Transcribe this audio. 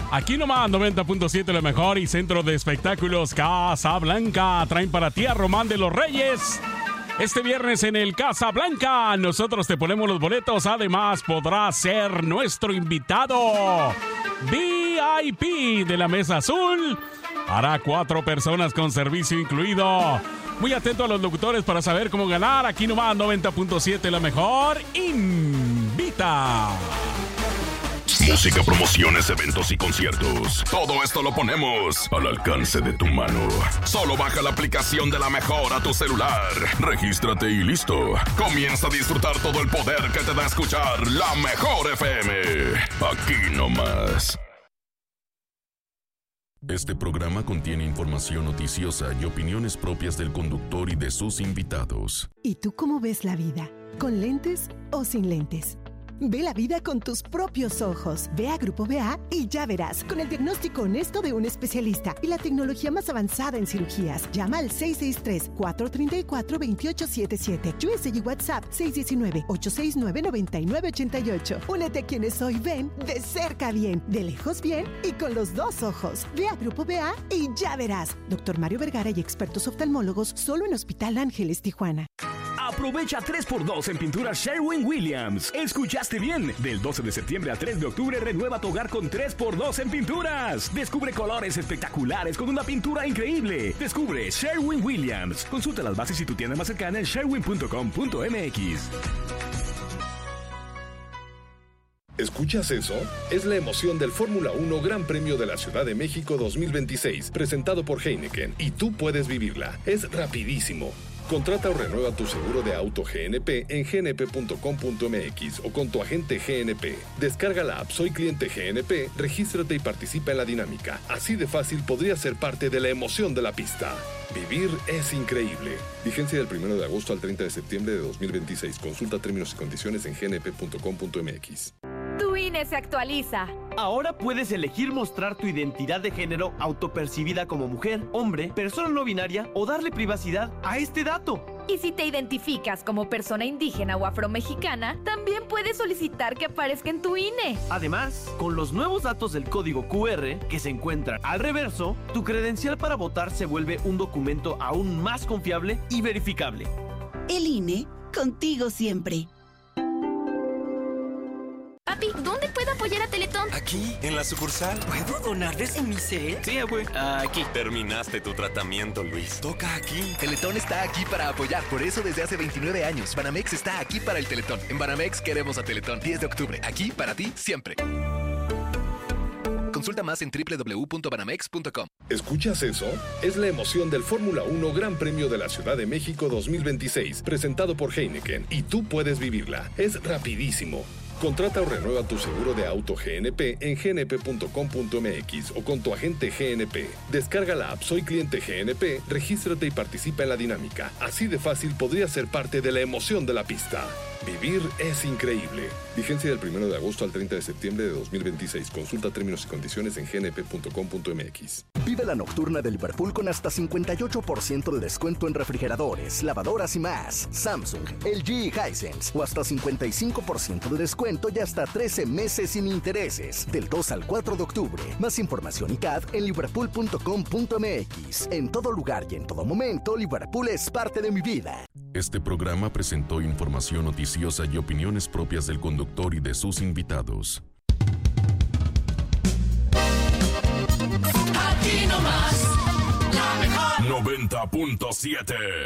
Aquí nomás 90.7 la mejor y Centro de Espectáculos Casablanca traen para ti a Román de los Reyes. Este viernes en el Casablanca nosotros te ponemos los boletos. Además podrás ser nuestro invitado VIP de la Mesa Azul. Hará 4 personas con servicio incluido. Muy atento a los locutores para saber cómo ganar. Aquí nomás 90.7 la mejor invita. Música, promociones, eventos y conciertos. Todo esto lo ponemos al alcance de tu mano. Solo baja la aplicación de La Mejor a tu celular. Regístrate y listo. Comienza a disfrutar todo el poder que te da escuchar La Mejor FM. Aquí nomás. Este programa contiene información noticiosa y opiniones propias del conductor y de sus invitados. ¿Y tú cómo ves la vida? ¿Con lentes o sin lentes? Ve la vida con tus propios ojos. Ve a Grupo BA y ya verás, con el diagnóstico honesto de un especialista y la tecnología más avanzada en cirugías. Llama al 663-434-2877. USA y WhatsApp 619-869-9988. Únete a quienes hoy ven de cerca bien, de lejos bien y con los 2 ojos. Ve a Grupo BA y ya verás. Dr. Mario Vergara y expertos oftalmólogos solo en Hospital Ángeles, Tijuana. Aprovecha 3x2 en pintura Sherwin-Williams. ¿Escuchaste bien? Del 12 de septiembre al 3 de octubre renueva tu hogar con 3x2 en pinturas. Descubre colores espectaculares con una pintura increíble. Descubre Sherwin-Williams. Consulta las bases y tu tienda más cercana en sherwin.com.mx. ¿Escuchas eso? Es la emoción del Fórmula 1 Gran Premio de la Ciudad de México 2026, presentado por Heineken, y tú puedes vivirla. Es rapidísimo. Contrata o renueva tu seguro de auto GNP en gnp.com.mx o con tu agente GNP. Descarga la app Soy Cliente GNP, regístrate y participa en la dinámica. Así de fácil podrías ser parte de la emoción de la pista. Vivir es increíble. Vigencia del 1 de agosto al 30 de septiembre de 2026. Consulta términos y condiciones en gnp.com.mx. Tu INE se actualiza. Ahora puedes elegir mostrar tu identidad de género autopercibida como mujer, hombre, persona no binaria o darle privacidad a este dato. Y si te identificas como persona indígena o afromexicana, también puedes solicitar que aparezca en tu INE. Además, con los nuevos datos del código QR que se encuentran al reverso, tu credencial para votar se vuelve un documento aún más confiable y verificable. El INE, contigo siempre. Papi, ¿dónde puedo apoyar a Teletón? Aquí, en la sucursal. ¿Puedo donar desde mi cel? Sí, abue. Aquí. Terminaste tu tratamiento, Luis. Toca aquí. Teletón está aquí para apoyar. Por eso, desde hace 29 años, Banamex está aquí para el Teletón. En Banamex queremos a Teletón. 10 de octubre. Aquí para ti, siempre. Consulta más en www.banamex.com. ¿Escuchas eso? Es la emoción del Fórmula 1 Gran Premio de la Ciudad de México 2026, presentado por Heineken, y tú puedes vivirla. Es rapidísimo. Contrata o renueva tu seguro de auto GNP en gnp.com.mx o con tu agente GNP. Descarga la app Soy Cliente GNP, regístrate y participa en la dinámica. Así de fácil podrías ser parte de la emoción de la pista. Vivir es increíble. Vigencia del 1 de agosto al 30 de septiembre de 2026. Consulta términos y condiciones en gnp.com.mx. Vive la nocturna de Liverpool con hasta 58% de descuento en refrigeradores, lavadoras y más. Samsung, LG y Hisense. O hasta 55% de descuento y hasta 13 meses sin intereses. Del 2 al 4 de octubre. Más información y CAD en liverpool.com.mx. En todo lugar y en todo momento, Liverpool es parte de mi vida. Este programa presentó información noticiosa y opiniones propias del conductor y de sus invitados. Aquí nomás, la mejor 90.7